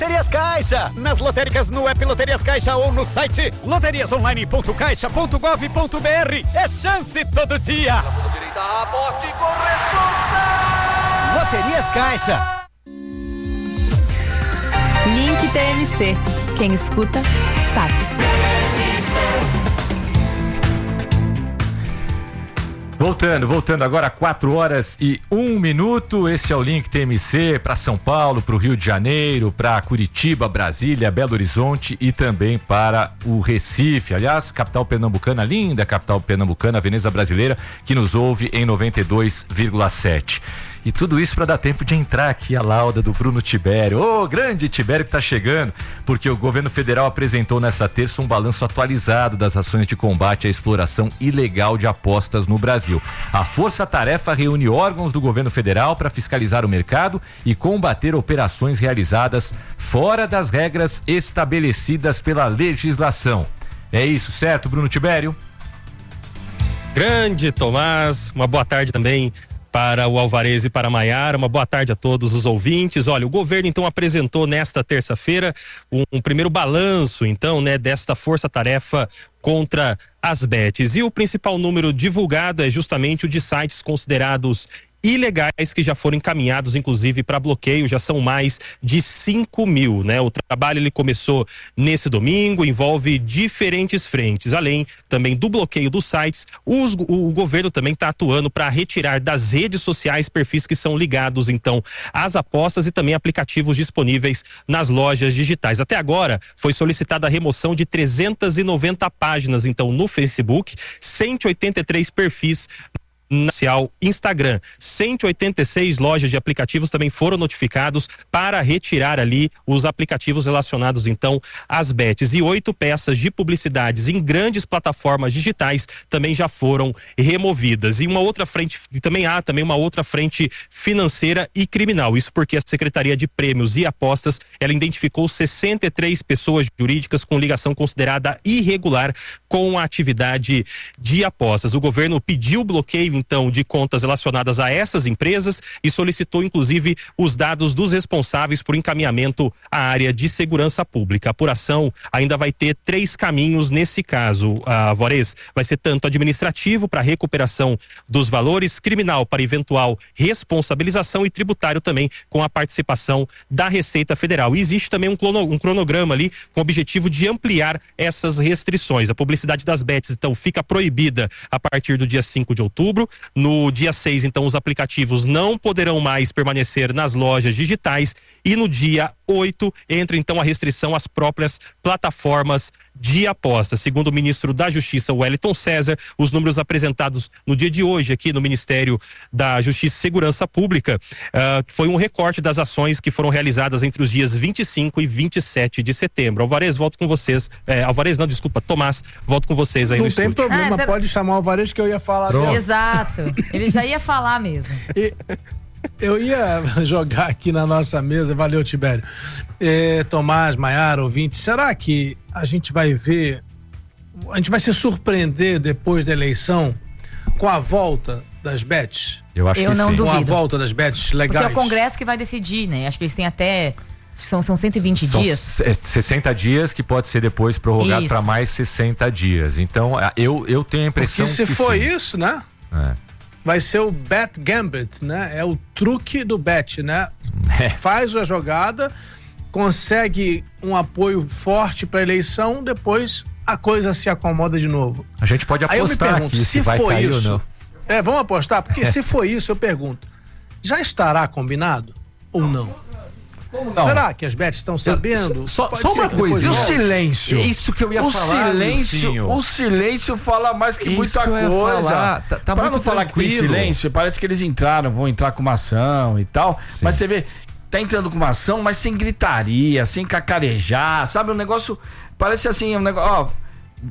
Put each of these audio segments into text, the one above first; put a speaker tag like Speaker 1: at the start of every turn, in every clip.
Speaker 1: Loterias Caixa, nas lotéricas no app Loterias Caixa ou no site loteriasonline.caixa.gov.br. É chance todo dia.
Speaker 2: Aposte com responsa.
Speaker 1: Loterias Caixa.
Speaker 3: Link TMC. Quem escuta, sabe.
Speaker 4: Voltando agora 4h01. Esse é o Link TMC para São Paulo, para o Rio de Janeiro, para Curitiba, Brasília, Belo Horizonte e também para o Recife. Aliás, capital pernambucana, linda capital pernambucana, a Veneza Brasileira, que nos ouve em 92,7. E tudo isso para dar tempo de entrar aqui a lauda do Bruno Tibério. Ô, grande Tibério que tá chegando, porque o governo federal apresentou nessa terça um balanço atualizado das ações de combate à exploração ilegal de apostas no Brasil. A Força Tarefa reúne órgãos do governo federal para fiscalizar o mercado e combater operações realizadas fora das regras estabelecidas pela legislação. É isso, certo, Bruno Tibério?
Speaker 5: Grande Tomás, uma boa tarde também para o Alvarez e para a Maiara, uma boa tarde a todos os ouvintes. Olha, o governo então apresentou nesta terça-feira um primeiro balanço então, né, desta força-tarefa contra as bets. E o principal número divulgado é justamente o de sites considerados ilegais que já foram encaminhados, inclusive, para bloqueio. Já são mais de 5.000, né? O trabalho ele começou nesse domingo, envolve diferentes frentes, além também do bloqueio dos sites. O governo também está atuando para retirar das redes sociais perfis que são ligados, então, às apostas e também aplicativos disponíveis nas lojas digitais. Até agora, foi solicitada a remoção de 390 páginas, então, no Facebook, 183 perfis social Instagram. 186 lojas de aplicativos também foram notificados para retirar ali os aplicativos relacionados então às bets, e 8 peças de publicidades em grandes plataformas digitais também já foram removidas. E uma outra frente, também há uma outra frente financeira e criminal. Isso porque a Secretaria de Prêmios e Apostas, ela identificou 63 pessoas jurídicas com ligação considerada irregular com a atividade de apostas. O governo pediu bloqueio então de contas relacionadas a essas empresas e solicitou inclusive os dados dos responsáveis por encaminhamento à área de segurança pública. A apuração ainda vai ter 3 caminhos nesse caso, Alvarez. Vai ser tanto administrativo para recuperação dos valores, criminal para eventual responsabilização e tributário também com a participação da Receita Federal. E existe também um cronograma ali com o objetivo de ampliar essas restrições. A publicidade das bets então fica proibida a partir do dia 5 de outubro. No dia 6, então, os aplicativos não poderão mais permanecer nas lojas digitais, e no dia 8 entra então a restrição às próprias plataformas de apostas. Segundo o ministro da Justiça, Wellington César, os números apresentados no dia de hoje aqui no Ministério da Justiça e Segurança Pública foi um recorte das ações que foram realizadas entre os dias 25 e 27 de setembro. Alvarez, volto com vocês. Tomás, volto com vocês aí no estúdio.
Speaker 6: Não tem problema, pode chamar o Alvarez que eu ia falar.
Speaker 3: Exato, ele já ia falar mesmo.
Speaker 6: Eu ia jogar aqui na nossa mesa, valeu, Tibério. Tomás, Maiara, ouvinte, será que a gente vai se surpreender depois da eleição com a volta das bets?
Speaker 4: Eu acho que
Speaker 3: não
Speaker 4: sim.
Speaker 3: duvido.
Speaker 6: Com a volta das bets legais?
Speaker 3: Porque é o Congresso que vai decidir, né? Acho que eles têm até... São 120 dias.
Speaker 4: 60 dias que pode ser depois prorrogado para mais 60 dias. Então, eu tenho a impressão que
Speaker 6: se for
Speaker 4: sim.
Speaker 6: isso, né? Vai ser o Bet Gambit, né? É o truque do bet, né? Faz a jogada, consegue um apoio forte para a eleição, depois a coisa se acomoda de novo.
Speaker 4: A gente pode apostar. Aí eu me pergunto,
Speaker 6: se
Speaker 4: vai
Speaker 6: for
Speaker 4: cair
Speaker 6: isso,
Speaker 4: ou não.
Speaker 6: Vamos apostar, porque se for isso, eu pergunto, já estará combinado ou não? Não. Será que as bets estão sabendo?
Speaker 7: Só uma coisa, o silêncio.
Speaker 4: É isso que eu ia falar.
Speaker 7: O silêncio fala mais que muita coisa.
Speaker 4: Tá
Speaker 7: pra
Speaker 4: muito
Speaker 7: não falar
Speaker 4: tranquilo.
Speaker 7: que tem silêncio, parece que eles vão entrar com uma ação e tal. Sim. Mas você vê, tá entrando com uma ação, mas sem gritaria, sem cacarejar, sabe? Um negócio, parece assim, um negócio,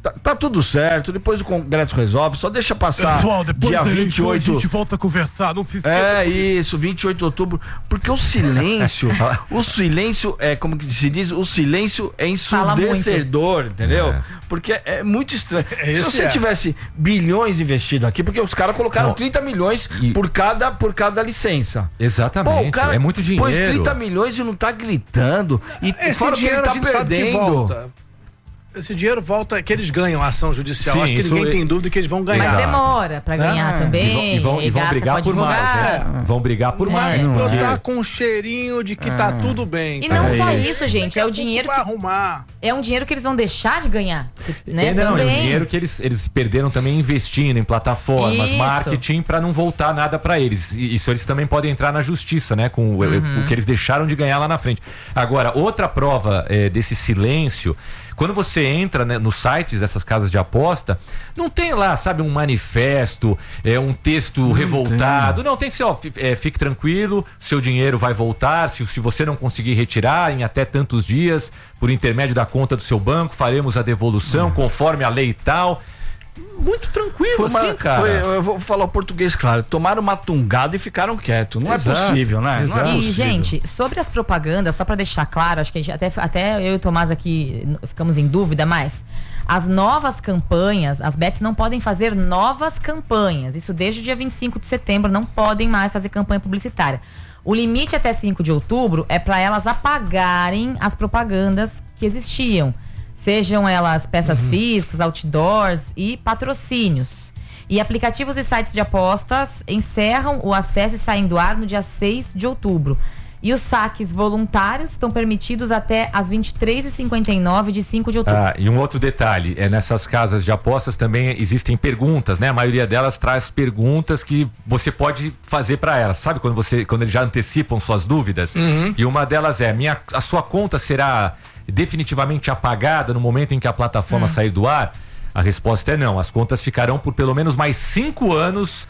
Speaker 7: Tá tudo certo, depois o Congresso resolve, só deixa passar.
Speaker 6: Pessoal, depois
Speaker 7: dia
Speaker 6: da eleição
Speaker 7: 28.
Speaker 6: a gente volta a conversar, não se esqueça.
Speaker 7: É isso, 28 de outubro. Porque o silêncio, como que se diz? O silêncio é ensurdecedor, entendeu? Porque é muito estranho. Se você tivesse bilhões investido aqui, porque os caras colocaram 30 milhões por cada licença.
Speaker 4: Exatamente.
Speaker 7: Pô, o cara
Speaker 4: é muito dinheiro.
Speaker 7: pôs 30 milhões e não tá gritando. E fora que ele tá perdendo.
Speaker 6: Esse dinheiro volta, que eles ganham a ação judicial.
Speaker 4: Sim,
Speaker 6: acho que ninguém tem dúvida que eles vão ganhar.
Speaker 3: Mas demora pra ganhar também.
Speaker 4: E vão brigar por mais. Vão brigar por mais.
Speaker 6: Mas tá com um cheirinho de que tá tudo bem.
Speaker 3: E não só isso, gente. É o dinheiro
Speaker 6: vai arrumar.
Speaker 3: É um dinheiro que eles vão deixar de ganhar. Né?
Speaker 4: É um dinheiro que eles perderam também investindo em plataformas, marketing, pra não voltar nada pra eles. Isso eles também podem entrar na justiça, né? Com o que eles deixaram de ganhar lá na frente. Agora, outra prova desse silêncio. Quando você entra, né, nos sites dessas casas de aposta, não tem lá, sabe, um manifesto, um texto revoltado. Não, tem assim, fique tranquilo, seu dinheiro vai voltar, se você não conseguir retirar em até tantos dias, por intermédio da conta do seu banco, faremos a devolução conforme a lei e tal. Muito tranquilo, cara.
Speaker 7: Eu vou falar o português, claro. Tomaram uma tungada e ficaram quietos. Não é possível, né? Não é possível.
Speaker 3: E, gente, sobre as propagandas, só pra deixar claro, acho que a gente, até eu e o Tomás aqui ficamos em dúvida, mas as novas campanhas, as bets não podem fazer novas campanhas. Isso desde o dia 25 de setembro, não podem mais fazer campanha publicitária. O limite até 5 de outubro é para elas apagarem as propagandas que existiam. Sejam elas peças físicas, outdoors e patrocínios. E aplicativos e sites de apostas encerram o acesso e saem do ar no dia 6 de outubro. E os saques voluntários estão permitidos até às 23h59 de 5 de outubro.
Speaker 4: E um outro detalhe, nessas casas de apostas também existem perguntas, né? A maioria delas traz perguntas que você pode fazer para elas. Sabe quando eles já antecipam suas dúvidas? E uma delas a sua conta será definitivamente apagada no momento em que a plataforma sair do ar? A resposta é não. As contas ficarão por pelo menos mais 5 anos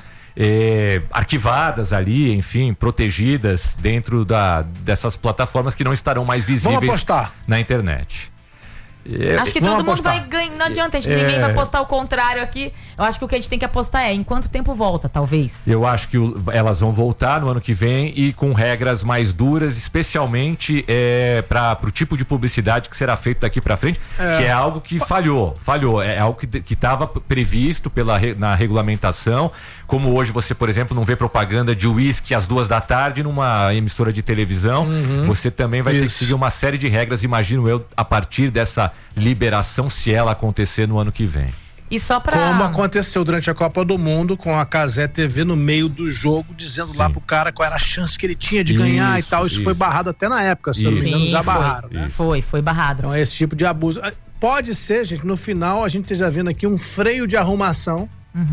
Speaker 4: arquivadas ali, enfim, protegidas dentro dessas plataformas que não estarão mais visíveis na internet.
Speaker 3: Acho que todo mundo vai ganhar. Não adianta, ninguém vai apostar o contrário aqui. Eu acho que o que a gente tem que apostar em quanto tempo volta, talvez.
Speaker 4: Eu acho que elas vão voltar no ano que vem e com regras mais duras, especialmente para o tipo de publicidade que será feito daqui para frente, que é algo que falhou. É algo que estava previsto na regulamentação. Como hoje você, por exemplo, não vê propaganda de uísque às 2h numa emissora de televisão, você também vai ter que seguir uma série de regras, imagino eu, a partir dessa liberação, se ela acontecer no ano que vem.
Speaker 3: E só pra...
Speaker 6: Como aconteceu durante a Copa do Mundo, com a Cazé TV no meio do jogo, dizendo lá pro cara qual era a chance que ele tinha de ganhar e tal. Isso foi barrado até na época, se eu não me engano, já barraram. Né?
Speaker 3: Foi barrado.
Speaker 6: Então é esse tipo de abuso. Pode ser, gente, no final a gente esteja vendo aqui um freio de arrumação.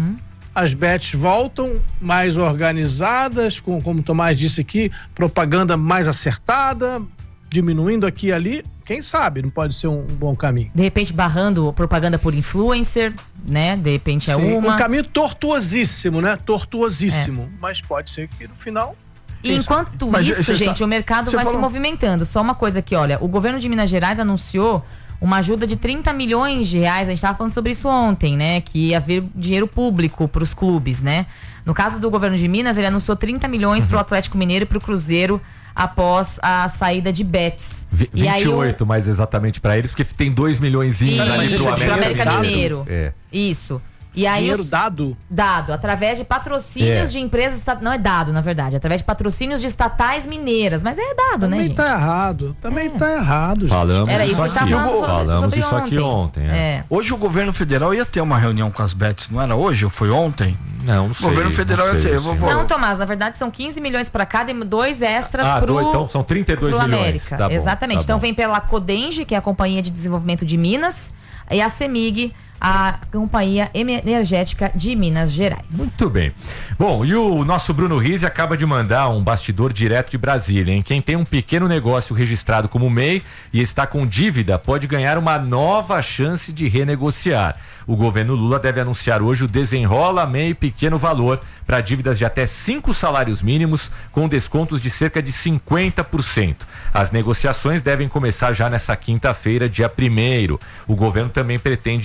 Speaker 6: As bets voltam mais organizadas, como o Tomás disse aqui, propaganda mais acertada, diminuindo aqui e ali. Quem sabe não pode ser um bom caminho.
Speaker 3: De repente barrando propaganda por influencer, né? De repente uma...
Speaker 6: Um caminho tortuosíssimo, né? Tortuosíssimo. Mas pode ser que no final...
Speaker 3: E enquanto isso, gente, o mercado vai se movimentando. Só uma coisa aqui, olha, o governo de Minas Gerais anunciou uma ajuda de 30 milhões de reais, a gente estava falando sobre isso ontem, né? Que ia haver dinheiro público para os clubes, né? No caso do governo de Minas, ele anunciou 30 milhões para o Atlético Mineiro e para o Cruzeiro após a saída de bets.
Speaker 4: 28, mais exatamente para eles, porque tem 2 milhões ali pro
Speaker 3: América Mineiro. Isso. E aí
Speaker 6: dinheiro dado?
Speaker 3: Dado, através de patrocínios de empresas, não é dado, na verdade, através de patrocínios de estatais mineiras, mas é dado,
Speaker 6: também,
Speaker 3: né, gente?
Speaker 6: Também tá errado, gente.
Speaker 4: Falamos isso aqui ontem.
Speaker 7: Hoje o governo federal ia ter uma reunião com as bets, não era hoje ou foi ontem?
Speaker 4: Não sei.
Speaker 7: O governo federal ia ter.
Speaker 3: Não, Tomás, na verdade são 15 milhões para cada e 2 extras
Speaker 4: então são 32 milhões.
Speaker 3: América.
Speaker 4: Tá bom,
Speaker 3: exatamente.
Speaker 4: Tá
Speaker 3: então
Speaker 4: bom.
Speaker 3: vem pela Codenge, que é a Companhia de Desenvolvimento de Minas, e a CEMIG, a Companhia Energética de Minas Gerais.
Speaker 4: Muito bem. Bom, e o nosso Bruno Rizzi acaba de mandar um bastidor direto de Brasília, hein? Quem tem um pequeno negócio registrado como MEI e está com dívida pode ganhar uma nova chance de renegociar. O governo Lula deve anunciar hoje o Desenrola MEI Pequeno Valor para dívidas de até 5 salários mínimos com descontos de cerca de 50%. As negociações devem começar já nessa quinta-feira, dia 1º. O governo também pretende estender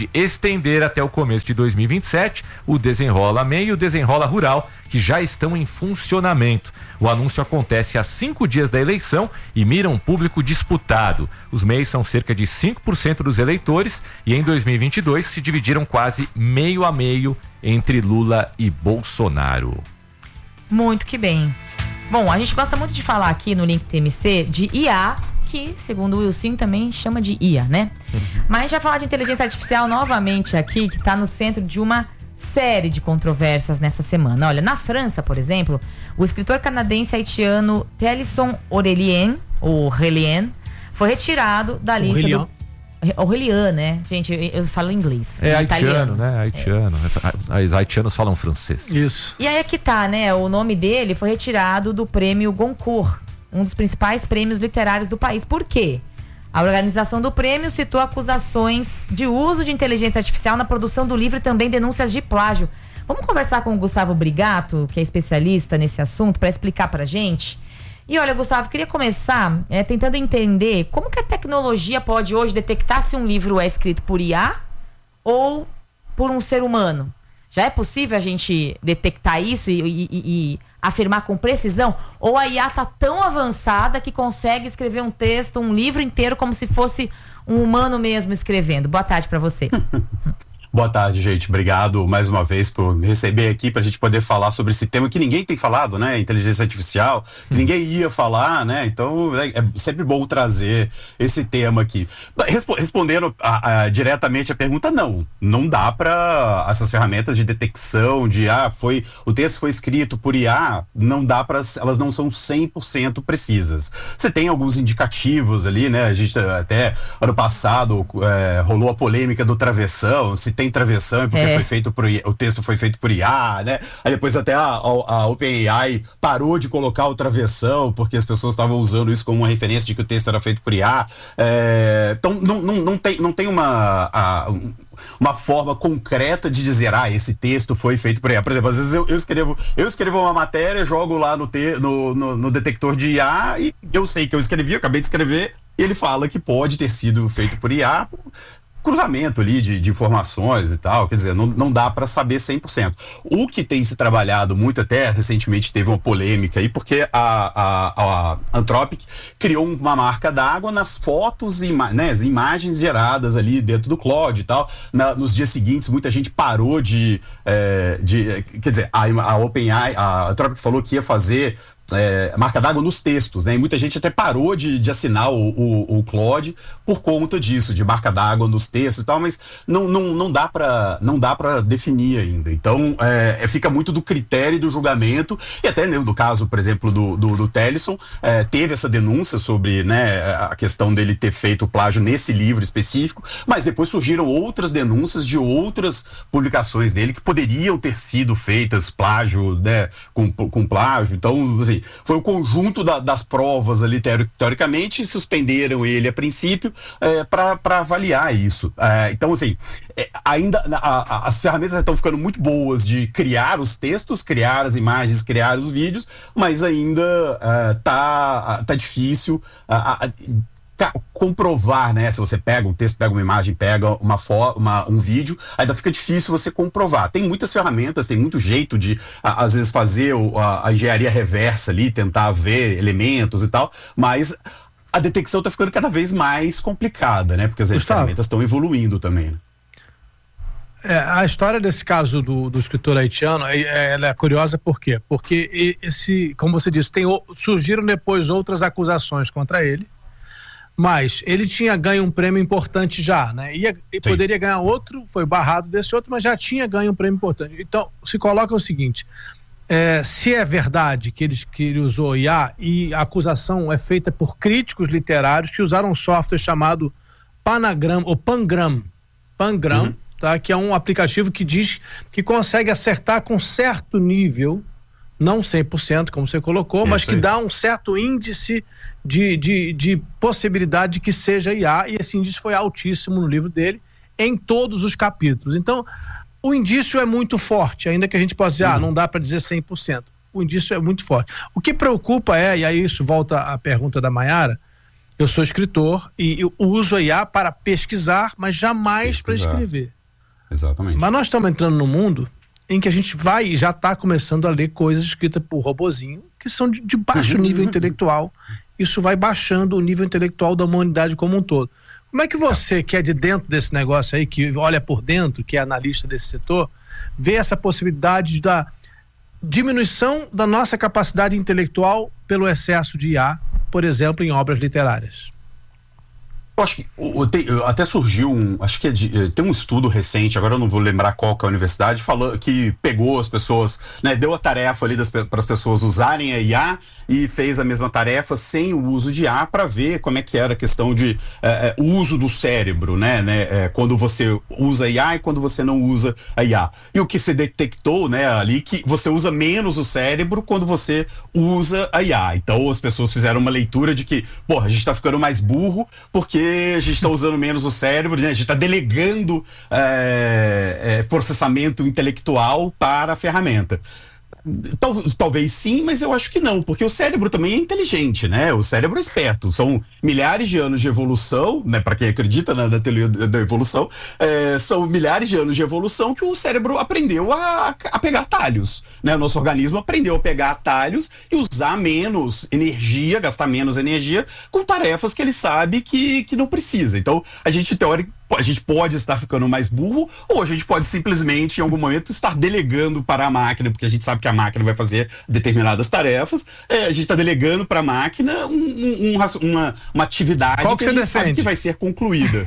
Speaker 4: estender até o começo de 2027 o Desenrola MEI e o Desenrola Rural, que já estão em funcionamento. O anúncio acontece a 5 dias da eleição e mira um público disputado. Os MEIs são cerca de 5% dos eleitores e em 2022 se dividiram quase meio a meio entre Lula e Bolsonaro.
Speaker 3: Muito que bem. Bom, a gente gosta muito de falar aqui no Link TMC de IA, que, segundo o Wilson, também chama de IA, né? Mas já falar de inteligência artificial novamente aqui, que está no centro de uma série de controvérsias nessa semana. Olha, na França, por exemplo, o escritor canadense-haitiano Télison Aurélien, ou Relien, foi retirado da lista Aurélien, né? Gente, eu falo inglês.
Speaker 4: É haitiano, né? Haitiano. Os haitianos falam francês.
Speaker 6: Isso.
Speaker 3: E aí é que tá, né? O nome dele foi retirado do prêmio Goncourt, um dos principais prêmios literários do país. Por quê? A organização do prêmio citou acusações de uso de inteligência artificial na produção do livro e também denúncias de plágio. Vamos conversar com o Gustavo Brigato, que é especialista nesse assunto, para explicar pra gente. E olha, Gustavo, queria começar tentando entender como que a tecnologia pode hoje detectar se um livro é escrito por IA ou por um ser humano. Já é possível a gente detectar isso e afirmar com precisão? Ou a IA está tão avançada que consegue escrever um texto, um livro inteiro, como se fosse um humano mesmo escrevendo? Boa tarde para você.
Speaker 8: Boa tarde, gente. Obrigado mais uma vez por me receber aqui para a gente poder falar sobre esse tema que ninguém tem falado, né? Inteligência artificial, que ninguém ia falar, né? Então é sempre bom trazer esse tema aqui. Respondendo diretamente a pergunta, não dá para essas ferramentas de detecção de o texto foi escrito por IA, não dá para, elas não são 100% precisas. Você tem alguns indicativos ali, né? A gente até ano passado rolou a polêmica do travessão, se tem travessão é porque foi feito o texto foi feito por IA, né? Aí depois até a OpenAI parou de colocar o travessão porque as pessoas estavam usando isso como uma referência de que o texto era feito por IA. Então não tem uma forma concreta de dizer, esse texto foi feito por IA. Por exemplo, às vezes eu escrevo uma matéria, jogo lá no detector de IA e eu sei que eu acabei de escrever, e ele fala que pode ter sido feito por IA, cruzamento ali de informações e tal, quer dizer, não dá para saber 100%. O que tem se trabalhado muito, até recentemente teve uma polêmica aí, porque a Anthropic criou uma marca d'água nas fotos e as imagens geradas ali dentro do Claude e tal. Nos dias seguintes, muita gente parou quer dizer, a OpenAI, a Anthropic falou que ia fazer marca d'água nos textos, né? E muita gente até parou de assinar o Claude por conta disso, de marca d'água nos textos e tal, mas não dá para definir ainda. Então, fica muito do critério e do julgamento, e até no caso, por exemplo, do Télison, teve essa denúncia sobre, né, a questão dele ter feito plágio nesse livro específico, mas depois surgiram outras denúncias de outras publicações dele que poderiam ter sido feitas plágio, né, com plágio. Então, assim, foi o conjunto das provas ali, teoricamente, suspenderam ele a princípio para avaliar isso. Então, assim, ainda as ferramentas já estão ficando muito boas de criar os textos, criar as imagens, criar os vídeos, mas ainda tá difícil comprovar, né? Se você pega um texto, pega uma imagem, pega um vídeo, ainda fica difícil você comprovar. Tem muitas ferramentas, tem muito jeito de, às vezes, fazer a engenharia reversa ali, tentar ver elementos e tal, mas a detecção está ficando cada vez mais complicada, né? Porque as ferramentas estão evoluindo também, né?
Speaker 6: A história desse caso do escritor haitiano, ela é curiosa por quê? Porque como você disse, surgiram depois outras acusações contra ele, mas ele tinha ganho um prêmio importante já, né? E poderia ganhar outro, foi barrado desse outro, mas já tinha ganho um prêmio importante. Então, se coloca o seguinte, se é verdade que ele usou IA, e a acusação é feita por críticos literários que usaram um software chamado Panagram, ou Pangram, tá? Que é um aplicativo que diz que consegue acertar com certo nível, não 100%, como você colocou, mas que dá um certo índice de possibilidade de que seja IA, e esse índice foi altíssimo no livro dele, em todos os capítulos. Então, o indício é muito forte, ainda que a gente possa dizer, não dá para dizer 100%. O indício é muito forte. O que preocupa e aí isso volta à pergunta da Maiara, eu sou escritor e eu uso a IA para pesquisar, mas jamais para escrever.
Speaker 8: Exatamente.
Speaker 6: Mas nós estamos entrando num mundo em que a gente já está começando a ler coisas escritas por robozinho que são de baixo nível intelectual. Isso vai baixando o nível intelectual da humanidade como um todo. Como é que você, que é de dentro desse negócio aí, que olha por dentro, que é analista desse setor, vê essa possibilidade da diminuição da nossa capacidade intelectual pelo excesso de IA, por exemplo, em obras literárias?
Speaker 8: Eu acho que até surgiu acho que tem um estudo recente, agora eu não vou lembrar qual que é a universidade, que pegou as pessoas, né, deu a tarefa ali para as pessoas usarem a IA e fez a mesma tarefa sem o uso de IA para ver como é que era a questão de o uso do cérebro, né, quando você usa a IA e quando você não usa a IA. E o que se detectou, né, ali, que você usa menos o cérebro quando você usa a IA. Então as pessoas fizeram uma leitura de que, porra, a gente tá ficando mais burro porque a gente está usando menos o cérebro, né? A gente está delegando processamento intelectual para a ferramenta. Talvez sim, mas eu acho que não, porque o cérebro também é inteligente, né? O cérebro é esperto. São milhares de anos de evolução, né? Para quem acredita na teoria da evolução, são milhares de anos de evolução que o cérebro aprendeu a pegar atalhos, né? O nosso organismo aprendeu a pegar atalhos e usar menos energia, gastar menos energia com tarefas que ele sabe que não precisa. Então, a gente pode estar ficando mais burro, ou a gente pode simplesmente, em algum momento, estar delegando para a máquina, porque a gente sabe que a máquina vai fazer determinadas tarefas. A gente está delegando para a máquina uma atividade que a gente sabe que vai ser concluída.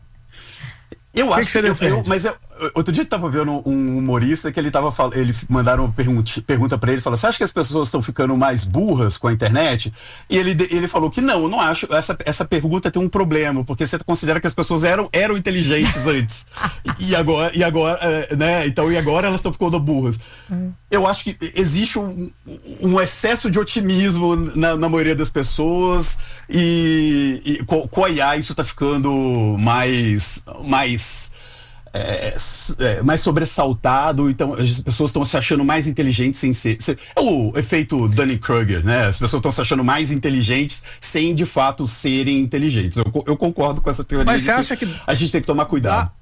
Speaker 8: Eu acho outro dia eu tava vendo um humorista que ele mandaram uma pergunta pra ele, falou: você acha que as pessoas estão ficando mais burras com a internet? E ele falou que não, eu não acho, essa pergunta tem um problema, porque você considera que as pessoas eram inteligentes antes, e agora, né, então, e agora elas estão ficando burras. Eu acho que existe um excesso de otimismo na maioria das pessoas, e com a IA isso tá ficando mais sobressaltado. Então as pessoas estão se achando mais inteligentes sem ser. É o efeito Dunning-Kruger, né? As pessoas estão se achando mais inteligentes sem de fato serem inteligentes. Eu concordo com essa teoria.
Speaker 6: Mas você acha que
Speaker 8: a gente tem que tomar cuidado?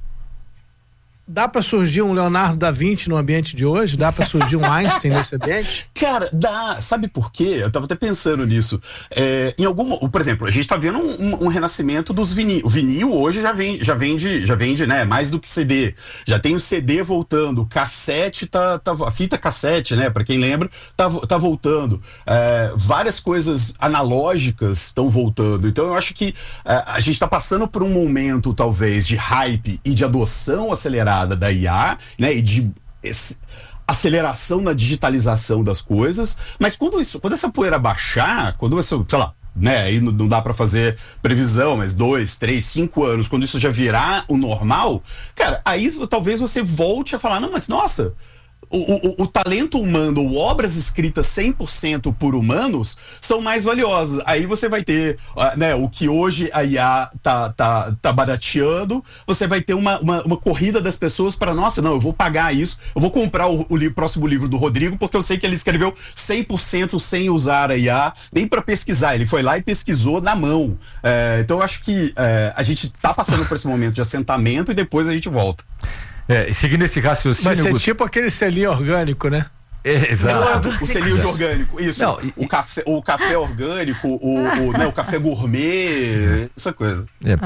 Speaker 6: Dá pra surgir um Leonardo da Vinci no ambiente de hoje? Dá pra surgir um Einstein nesse ambiente?
Speaker 8: Cara, dá. Sabe por quê? Eu tava até pensando nisso. Por exemplo, a gente tá vendo um renascimento dos vinil. O vinil hoje já vende, né, mais do que CD. Já tem o CD voltando, o cassete a fita cassete, né, pra quem lembra, tá voltando. Várias coisas analógicas estão voltando. Então eu acho que a gente tá passando por um momento, talvez, de hype e de adoção acelerada da IA, né, e de aceleração na digitalização das coisas, mas quando essa poeira baixar, quando isso, sei lá, né, aí não dá pra fazer previsão, mas 2, 3, 5 anos, quando isso já virar o normal, cara, aí talvez você volte a falar, não, mas nossa, o talento humano, ou obras escritas 100% por humanos, são mais valiosas. Aí você vai ter, né, o que hoje a IA tá barateando, você vai ter uma corrida das pessoas para, nossa, não, eu vou pagar isso, eu vou comprar o próximo livro do Rodrigo, porque eu sei que ele escreveu 100% sem usar a IA, nem para pesquisar, ele foi lá e pesquisou na mão. Então eu acho que a gente tá passando por esse momento de assentamento e depois a gente volta.
Speaker 4: Seguindo esse raciocínio...
Speaker 6: Vai ser tipo aquele selinho orgânico, né?
Speaker 8: Exato, o selinho de orgânico, isso. Não, o café orgânico, o café gourmet, essa coisa.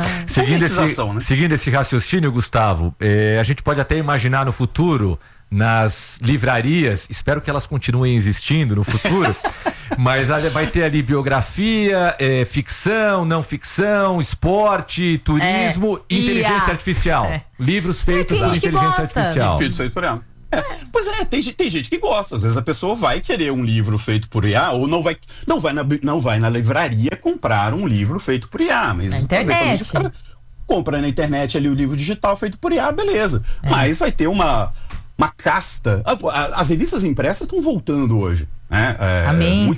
Speaker 4: Seguindo esse raciocínio, Gustavo, a gente pode até imaginar no futuro, nas livrarias, espero que elas continuem existindo no futuro, mas vai ter ali biografia, ficção, não ficção, esporte, turismo, inteligência artificial. Livros feitos por inteligência artificial.
Speaker 8: Pois tem gente que gosta. Às vezes a pessoa vai querer um livro feito por IA, ou não vai na livraria comprar um livro feito por IA, mas
Speaker 3: na internet.
Speaker 8: O cara compra na internet ali o livro digital feito por IA, beleza. Mas vai ter uma casta. As revistas impressas estão voltando hoje, né?
Speaker 3: Amém.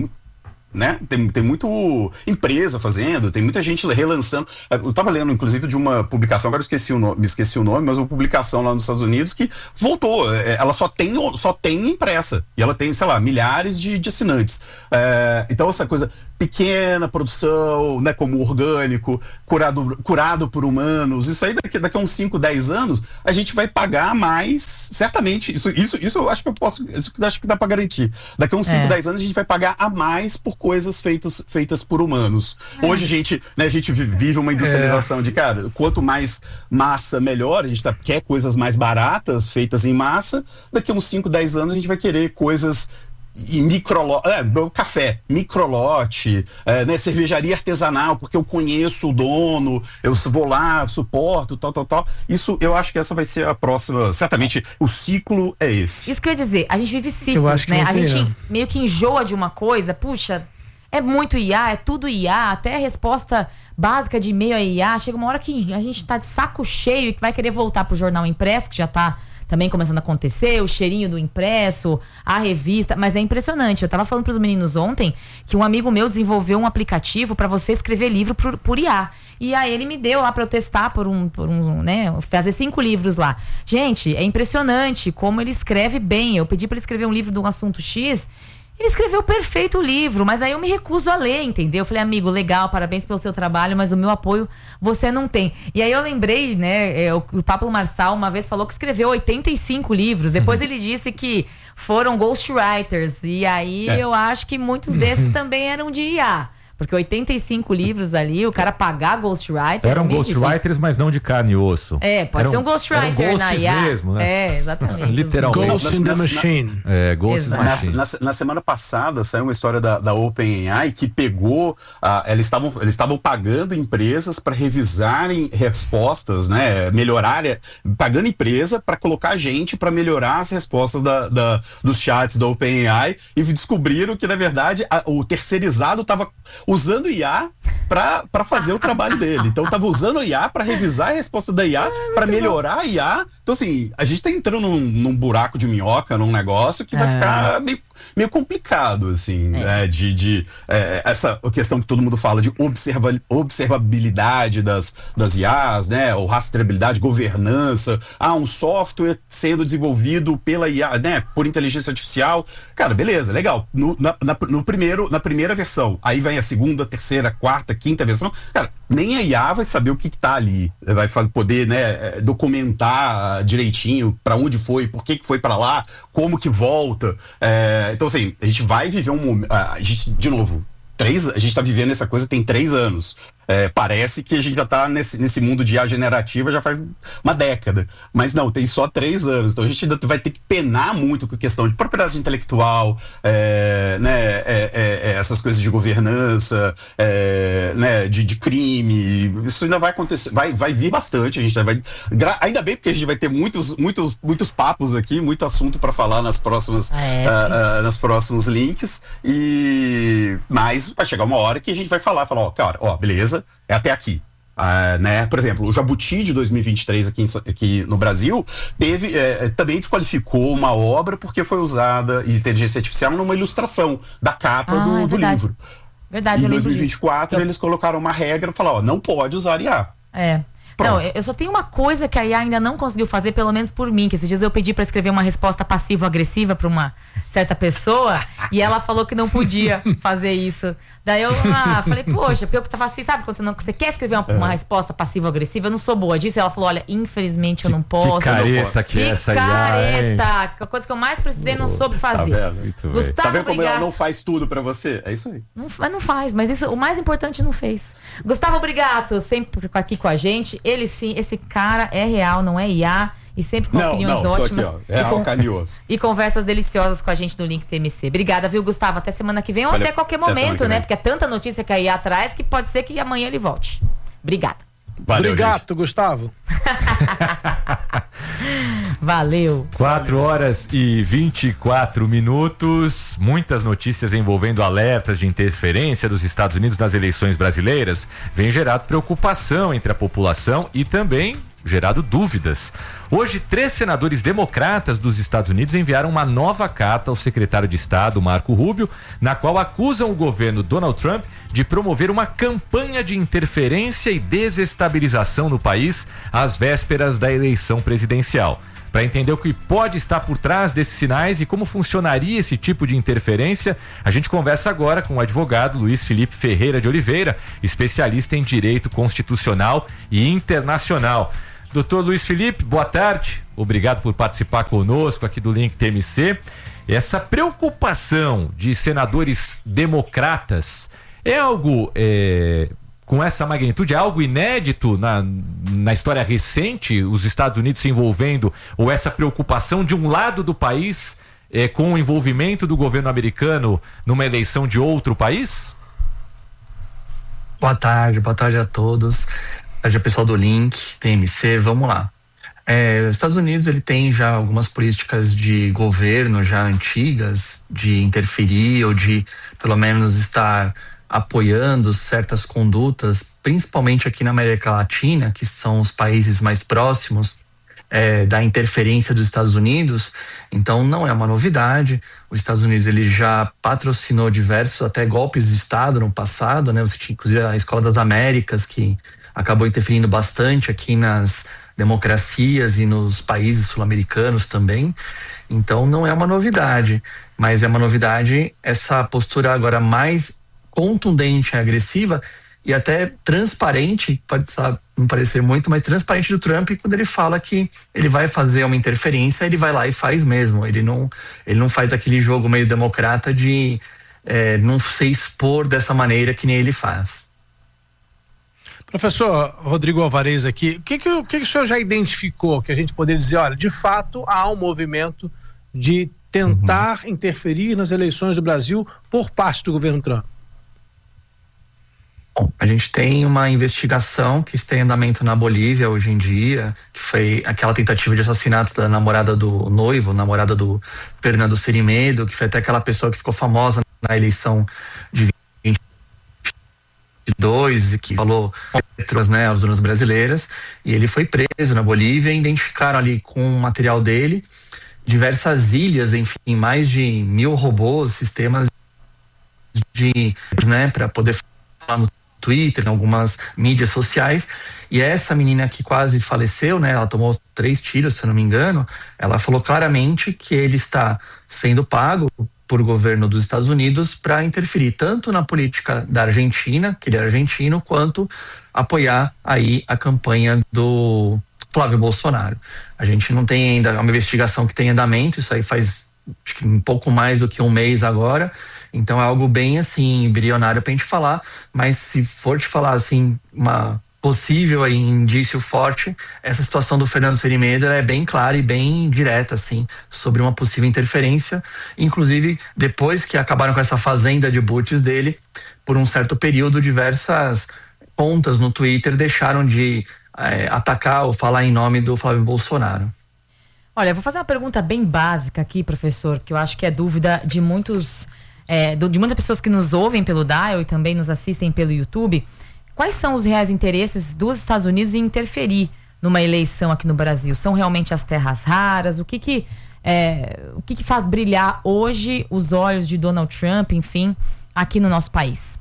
Speaker 8: Tem muito empresa fazendo, tem muita gente relançando. Eu estava lendo, inclusive, de uma publicação, agora me esqueci o nome, mas uma publicação lá nos Estados Unidos que voltou. Ela só tem impressa. E ela tem, sei lá, milhares de assinantes. Então, essa coisa pequena produção, né, como orgânico, curado por humanos, isso aí daqui a uns 5, 10 anos, a gente vai pagar mais, certamente, isso eu acho que acho que dá pra garantir. Daqui a uns 5, 10 anos a gente vai pagar a mais por coisas feitas por humanos. Hoje a gente vive uma industrialização de, cara, quanto mais massa, melhor, a gente quer coisas mais baratas, feitas em massa, daqui a uns 5, 10 anos a gente vai querer coisas e café, microlote, né, cervejaria artesanal, porque eu conheço o dono, eu vou lá, suporto, tal. Isso, eu acho que essa vai ser a próxima, certamente, o ciclo é esse.
Speaker 3: Isso quer dizer, a gente vive ciclos, né? A gente meio que enjoa de uma coisa, puxa, é muito IA, é tudo IA, até a resposta básica de e-mail é IA, chega uma hora que a gente tá de saco cheio e que vai querer voltar pro jornal impresso, que já tá também começando a acontecer, o cheirinho do impresso, a revista, mas é impressionante. Eu tava falando pros meninos ontem que um amigo meu desenvolveu um aplicativo para você escrever livro por IA. E aí ele me deu lá para eu testar por um, né, fazer 5 livros lá. Gente, é impressionante como ele escreve bem. Eu pedi para ele escrever um livro de um assunto X, ele escreveu perfeito o livro, mas aí eu me recuso a ler, entendeu? Eu falei, amigo, legal, parabéns pelo seu trabalho, mas o meu apoio você não tem. E aí eu lembrei, né, o Pablo Marçal uma vez falou que escreveu 85 livros, depois ele disse que foram ghostwriters, e aí eu acho que muitos desses também eram de IA. Porque 85 livros ali, o cara pagar ghostwriter...
Speaker 4: Eram ghostwriters, mas não de carne e osso.
Speaker 3: Pode ser um ghostwriter na IA.
Speaker 4: Mesmo, né?
Speaker 3: Exatamente.
Speaker 4: Literalmente.
Speaker 6: Ghost in the Machine.
Speaker 4: Ghost in the Machine.
Speaker 8: Na semana passada saiu uma história da OpenAI que pegou... eles estavam pagando empresas para revisarem respostas, né? Pagando empresa para colocar gente para melhorar as respostas dos chats da OpenAI, e descobriram que, na verdade, o terceirizado estava usando IA para fazer o trabalho dele. Então tava usando o IA para revisar a resposta da IA, para melhorar a IA. Então assim, a gente tá entrando num buraco de minhoca, num negócio que vai ficar meio complicado, assim, essa questão que todo mundo fala de observabilidade das IAs, né, ou rastreabilidade, governança, um software sendo desenvolvido pela IA, né, por inteligência artificial. Cara, beleza, legal. Na primeira versão, aí vem a segunda, terceira, quarta, quinta versão, cara, nem a IA vai saber o que tá ali, vai poder, né, documentar direitinho para onde foi, por que foi para lá, como que volta. Então assim, a gente vai viver um momento, de novo, a gente tá vivendo essa coisa tem 3 anos. Parece que a gente já tá nesse mundo de IA generativa já faz uma década, mas não, tem só 3 anos, então a gente ainda vai ter que penar muito com a questão de propriedade intelectual, né, essas coisas de governança, né, de crime. Isso ainda vai acontecer, vai vir bastante, a gente ainda bem, porque a gente vai ter muitos papos aqui, muito assunto para falar nos próximos links, mas vai chegar uma hora que a gente vai falar, cara, beleza, é até aqui. Né? Por exemplo, o Jabuti de 2023 aqui no Brasil também desqualificou uma obra porque foi usada inteligência artificial numa ilustração da capa do livro.
Speaker 3: Verdade,
Speaker 8: em 2024 eles colocaram uma regra e falaram, não pode usar IA.
Speaker 3: Não, eu só tenho uma coisa que a IA ainda não conseguiu fazer, pelo menos por mim, que esses dias eu pedi pra escrever uma resposta passivo-agressiva pra uma certa pessoa e ela falou que não podia fazer isso. Daí eu falei, poxa, porque eu tava assim, sabe, quando você quer escrever uma resposta passivo-agressiva, eu não sou boa disso. E ela falou, olha, infelizmente eu não posso.
Speaker 4: Que careta que é essa
Speaker 3: careta, a coisa que eu mais precisei não soube fazer.
Speaker 8: Tá vendo?
Speaker 3: Gustavo,
Speaker 8: tá vendo como ela não faz tudo pra você? É isso aí.
Speaker 3: Não faz, mas isso, o mais importante não fez. Gustavo Brigato, sempre aqui com a gente. Ele sim, esse cara é real, não é IA. E sempre com opiniões ótimas.
Speaker 8: Aqui, real, calioso.
Speaker 3: E conversas deliciosas com a gente no Link TMC. Obrigada, viu, Gustavo? Até semana que vem ou até qualquer momento, né? Porque é tanta notícia que a IA traz que pode ser que amanhã ele volte. Obrigada.
Speaker 6: Valeu, obrigado, Gustavo.
Speaker 3: Valeu.
Speaker 4: 4h24. Muitas notícias envolvendo alertas de interferência dos Estados Unidos nas eleições brasileiras vem gerado preocupação entre a população e também gerado dúvidas. Hoje, 3 senadores democratas dos Estados Unidos enviaram uma nova carta ao secretário de Estado, Marco Rubio, na qual acusam o governo Donald Trump de promover uma campanha de interferência e desestabilização no país às vésperas da eleição presidencial. Para entender o que pode estar por trás desses sinais e como funcionaria esse tipo de interferência, a gente conversa agora com o advogado Luiz Felipe Ferreira de Oliveira, especialista em direito constitucional e internacional. Doutor Luiz Felipe, boa tarde. Obrigado por participar conosco aqui do Link TMC. Essa preocupação de senadores democratas é algo com essa magnitude, é algo inédito na história recente, os Estados Unidos se envolvendo, ou essa preocupação de um lado do país com o envolvimento do governo americano numa eleição de outro país?
Speaker 9: Boa tarde a todos. Boa tarde, pessoal do Link TMC, vamos lá. Os Estados Unidos ele tem já algumas políticas de governo já antigas de interferir ou de pelo menos estar apoiando certas condutas, principalmente aqui na América Latina, que são os países mais próximos da interferência dos Estados Unidos. Então não é uma novidade. Os Estados Unidos ele já patrocinou diversos até golpes de Estado no passado, né? Você tinha inclusive a Escola das Américas, que acabou interferindo bastante aqui nas democracias e nos países sul-americanos também. Então não é uma novidade, mas é uma novidade essa postura agora mais contundente e agressiva e até transparente, pode não parecer muito, mas transparente do Trump, quando ele fala que ele vai fazer uma interferência, ele vai lá e faz mesmo. Ele não faz aquele jogo meio democrata de não se expor dessa maneira que nem ele faz.
Speaker 6: Professor Rodrigo Alvarez aqui, o que o senhor já identificou que a gente poderia dizer, olha, de fato há um movimento de tentar interferir nas eleições do Brasil por parte do governo Trump?
Speaker 9: Bom, a gente tem uma investigação que está em andamento na Bolívia hoje em dia, que foi aquela tentativa de assassinato da namorada do noivo, namorada do Fernando Sirimedo, que foi até aquela pessoa que ficou famosa na eleição de 22 e que falou né, às urnas brasileiras, e ele foi preso na Bolívia e identificaram ali com o material dele diversas ilhas, enfim, mais de 1.000 robôs, sistemas de, né, para poder falar no Twitter, em algumas mídias sociais. E essa menina que quase faleceu, né, ela tomou 3 tiros, se eu não me engano, ela falou claramente que ele está sendo pago por governo dos Estados Unidos para interferir tanto na política da Argentina, que ele é argentino, quanto apoiar aí a campanha do Flávio Bolsonaro. A gente não tem ainda uma investigação que tem andamento, isso aí faz acho que um pouco mais do que um mês agora, então é algo bem assim, embrionário pra gente falar, mas se for te falar assim, uma possível aí, indício forte, essa situação do Fernando Sirimedo é bem clara e bem direta, assim, sobre uma possível interferência, inclusive depois que acabaram com essa fazenda de boots dele, por um certo período, diversas contas no Twitter deixaram de atacar ou falar em nome do Flávio Bolsonaro.
Speaker 3: Olha, eu vou fazer uma pergunta bem básica aqui, professor, que eu acho que é dúvida de muitas pessoas que nos ouvem pelo Dial e também nos assistem pelo YouTube. Quais são os reais interesses dos Estados Unidos em interferir numa eleição aqui no Brasil? São realmente as terras raras? O que faz brilhar hoje os olhos de Donald Trump, enfim, aqui no nosso país?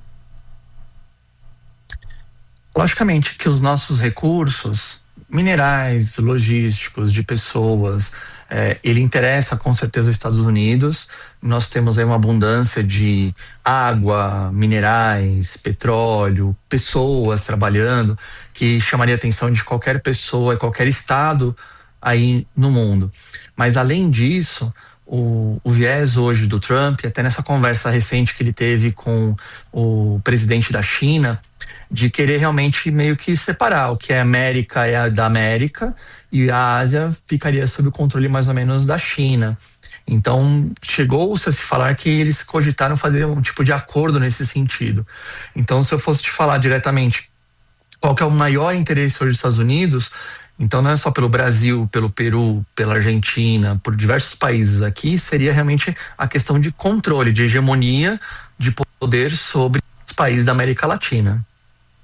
Speaker 9: Logicamente que os nossos recursos minerais, logísticos, de pessoas, ele interessa com certeza os Estados Unidos. Nós temos aí uma abundância de água, minerais, petróleo, pessoas trabalhando, que chamaria a atenção de qualquer pessoa, qualquer estado aí no mundo. Mas além disso, o viés hoje do Trump, até nessa conversa recente que ele teve com o presidente da China, de querer realmente meio que separar o que é América é da América e a Ásia ficaria sob o controle mais ou menos da China. Então chegou-se a se falar que eles cogitaram fazer um tipo de acordo nesse sentido. Então, se eu fosse te falar diretamente qual que é o maior interesse hoje dos Estados Unidos, então não é só pelo Brasil, pelo Peru, pela Argentina, por diversos países aqui, seria realmente a questão de controle, de hegemonia, de poder sobre os países da América Latina.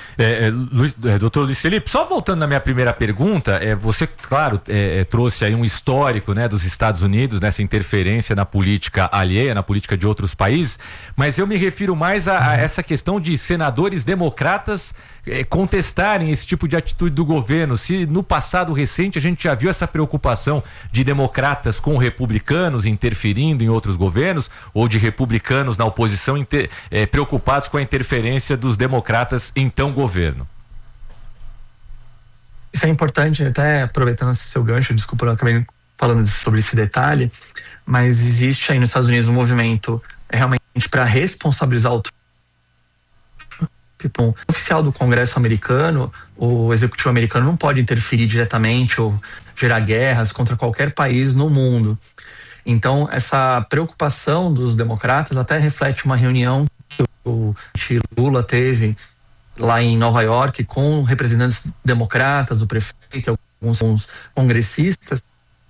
Speaker 4: Doutor Luiz Felipe, só voltando na minha primeira pergunta, você, claro, trouxe aí um histórico, né, dos Estados Unidos, nessa interferência na política alheia, na política de outros países, mas eu me refiro mais a essa questão de senadores democratas contestarem esse tipo de atitude do governo. Se no passado recente a gente já viu essa preocupação de democratas com republicanos interferindo em outros governos, ou de republicanos na oposição preocupados com a interferência dos democratas então governo.
Speaker 9: Isso é importante, até aproveitando esse seu gancho, desculpa, eu acabei falando sobre esse detalhe, mas existe aí nos Estados Unidos um movimento realmente para responsabilizar o Trump. O oficial do Congresso americano, o executivo americano não pode interferir diretamente ou gerar guerras contra qualquer país no mundo. Então, essa preocupação dos democratas até reflete uma reunião que o Lula teve lá em Nova York com representantes democratas, o prefeito e alguns congressistas.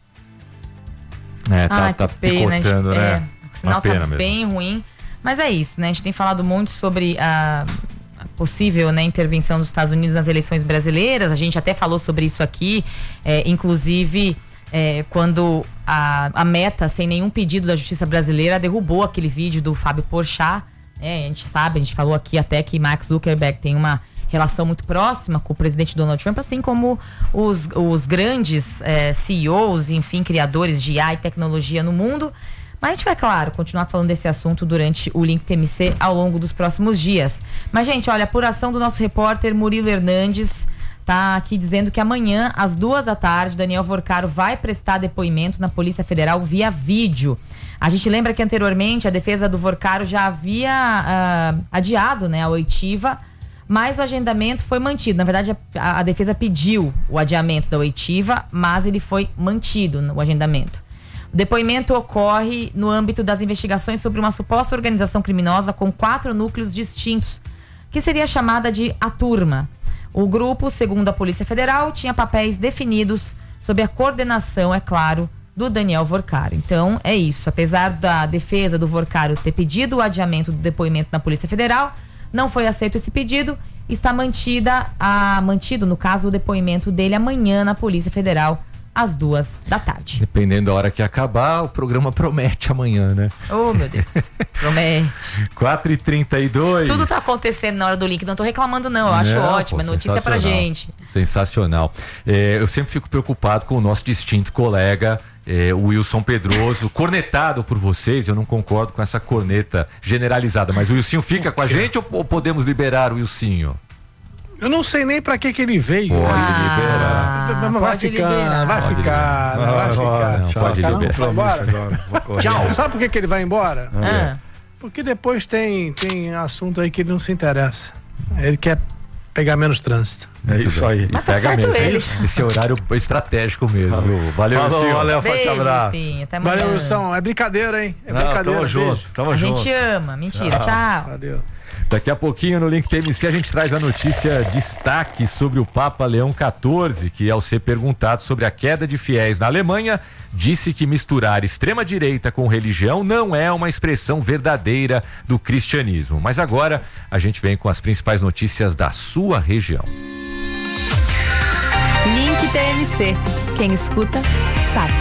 Speaker 3: Tá picotando,
Speaker 9: né?
Speaker 3: O sinal tá bem ruim. Mas é isso, né? A gente tem falado muito sobre a possível, né, intervenção dos Estados Unidos nas eleições brasileiras. A gente até falou sobre isso aqui, inclusive quando a Meta, sem nenhum pedido da justiça brasileira, derrubou aquele vídeo do Fábio Porchat. A gente falou aqui até que Mark Zuckerberg tem uma relação muito próxima com o presidente Donald Trump, assim como os grandes CEOs, enfim, criadores de IA e tecnologia no mundo. Mas a gente vai, claro, continuar falando desse assunto durante o Link TMC ao longo dos próximos dias. Mas, gente, olha, a apuração do nosso repórter Murilo Hernandes tá aqui dizendo que amanhã, às 14h, Daniel Vorcaro vai prestar depoimento na Polícia Federal via vídeo. A gente lembra que anteriormente a defesa do Vorcaro já havia adiado, né, a oitiva, mas o agendamento foi mantido. Na verdade, a defesa pediu o adiamento da oitiva, mas ele foi mantido no agendamento. O depoimento ocorre no âmbito das investigações sobre uma suposta organização criminosa com 4 núcleos distintos, que seria chamada de A Turma. O grupo, segundo a Polícia Federal, tinha papéis definidos sob a coordenação, é claro, do Daniel Vorcaro. Então, é isso. Apesar da defesa do Vorcaro ter pedido o adiamento do depoimento na Polícia Federal, não foi aceito esse pedido. Está mantido, no caso, o depoimento dele amanhã na Polícia Federal, às 14h.
Speaker 4: Dependendo da hora que acabar, o programa promete amanhã, né?
Speaker 3: Oh, meu Deus. Promete.
Speaker 4: 4h32.
Speaker 3: Tudo tá acontecendo na hora do link. Não tô reclamando, não. Eu acho ótimo. É notícia pra gente.
Speaker 4: Sensacional. Eu sempre fico preocupado com o nosso distinto colega, o Wilson Pedroso, cornetado por vocês. Eu não concordo com essa corneta generalizada. Mas o Wilsinho fica com a gente ou podemos liberar o Wilsinho?
Speaker 6: Eu não sei nem pra que ele veio.
Speaker 4: Pode liberar.
Speaker 6: Vai ficar.
Speaker 4: Pode liberar.
Speaker 6: Tchau. Sabe por que ele vai embora? Porque depois tem assunto aí que ele não se interessa. Ele quer pegar menos trânsito.
Speaker 4: Isso aí.
Speaker 3: Mas tá pega mesmo.
Speaker 4: Esse horário estratégico mesmo, viu? Valeu, Wilson.
Speaker 7: Valeu, forte abraço.
Speaker 6: Valeu, Wilson. É brincadeira, hein? Brincadeira.
Speaker 7: Tamo junto.
Speaker 3: A gente ama. Mentira. Tchau.
Speaker 6: Valeu.
Speaker 4: Daqui a pouquinho no Link TMC a gente traz a notícia destaque sobre o Papa Leão XIV, que ao ser perguntado sobre a queda de fiéis na Alemanha, disse que misturar extrema-direita com religião não é uma expressão verdadeira do cristianismo. Mas agora a gente vem com as principais notícias da sua região.
Speaker 10: Link TMC. Quem escuta, sabe.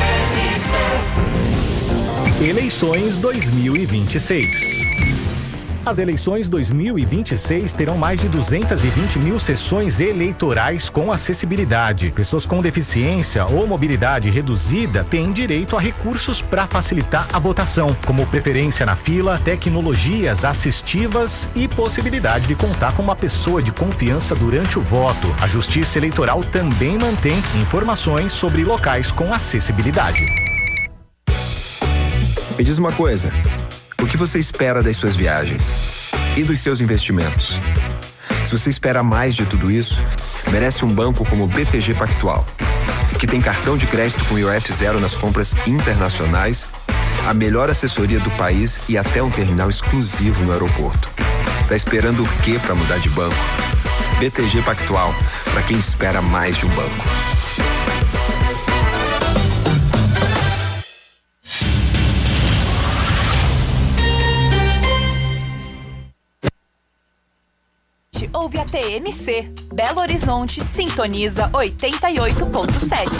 Speaker 11: Eleições 2026. As eleições 2026 terão mais de 220 mil sessões eleitorais com acessibilidade. Pessoas com deficiência ou mobilidade reduzida têm direito a recursos para facilitar a votação, como preferência na fila, tecnologias assistivas e possibilidade de contar com uma pessoa de confiança durante o voto. A Justiça Eleitoral também mantém informações sobre locais com acessibilidade.
Speaker 12: Me diz uma coisa. O que você espera das suas viagens e dos seus investimentos? Se você espera mais de tudo isso, merece um banco como o BTG Pactual, que tem cartão de crédito com IOF zero nas compras internacionais, a melhor assessoria do país e até um terminal exclusivo no aeroporto. Tá esperando o quê para mudar de banco? BTG Pactual, para quem espera mais de um banco.
Speaker 10: ouve a TMC. Belo Horizonte sintoniza 88.7.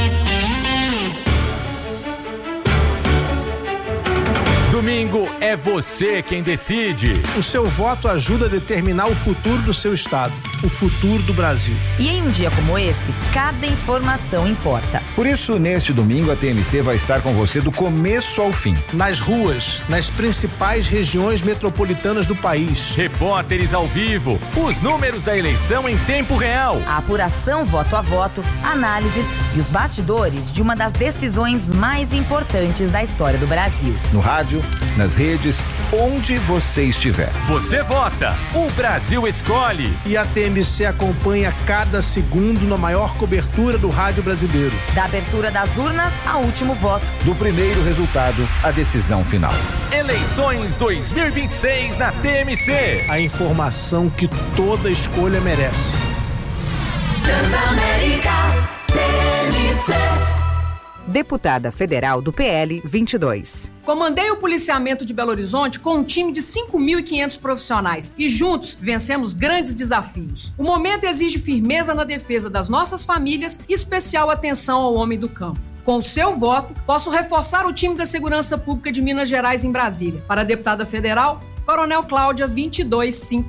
Speaker 4: Domingo é você quem decide.
Speaker 6: O seu voto ajuda a determinar o futuro do seu estado, o futuro do Brasil.
Speaker 3: E em um dia como esse, cada informação importa.
Speaker 13: Por isso, neste domingo, a TMC vai estar com você do começo ao fim.
Speaker 6: Nas ruas, nas principais regiões metropolitanas do país.
Speaker 4: Repórteres ao vivo, os números da eleição em tempo real.
Speaker 3: A apuração voto a voto, análises e os bastidores de uma das decisões mais importantes da história do Brasil.
Speaker 13: No rádio, nas redes, onde você estiver.
Speaker 4: Você vota, o Brasil escolhe.
Speaker 6: E a TMC acompanha cada segundo na maior cobertura do rádio brasileiro.
Speaker 3: Da abertura das urnas ao último voto.
Speaker 13: Do primeiro resultado à decisão final.
Speaker 4: Eleições 2026 na TMC.
Speaker 6: A informação que toda escolha merece.
Speaker 10: Transamérica TMC.
Speaker 14: Deputada federal do PL 22.
Speaker 15: Comandei o policiamento de Belo Horizonte com um time de 5.500 profissionais e juntos vencemos grandes desafios. O momento exige firmeza na defesa das nossas famílias e especial atenção ao homem do campo. Com o seu voto, posso reforçar o time da Segurança Pública de Minas Gerais em Brasília. Para a deputada federal, Coronel Cláudia 2253.